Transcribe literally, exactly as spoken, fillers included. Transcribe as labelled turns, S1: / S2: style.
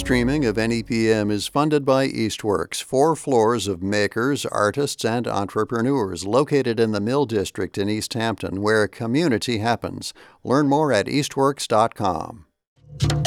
S1: streaming of N E P M is funded by Eastworks, four floors of makers, artists, and entrepreneurs located in the Mill District in East Hampton, where community happens. Learn more at eastworks dot com.